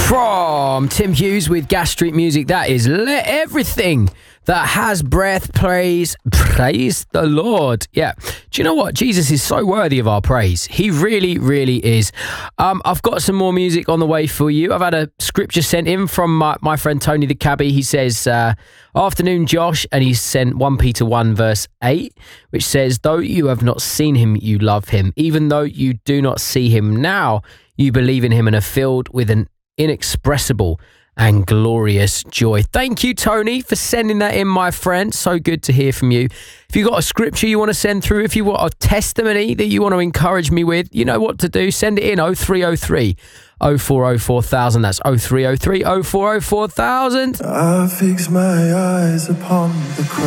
From Tim Hughes with Gas Street Music, that is Let Everything That Has Breath Praise the Lord. Yeah. Do you know what? Jesus is so worthy of our praise. He really, really is. I've got some more music on the way for you. I've had a scripture sent in from my friend Tony the Cabbie. He says, afternoon, Josh, and he sent 1 Peter 1 verse 8, which says, though you have not seen him, you love him. Even though you do not see him now, you believe in him and are filled with an inexpressible and glorious joy. Thank you, Tony, for sending that in, my friend. So good to hear from you. If you've got a scripture you want to send through, if you want a testimony that you want to encourage me with, you know what to do. Send it in 0303 0404 That's 0303 0404 I fix my eyes upon the cross.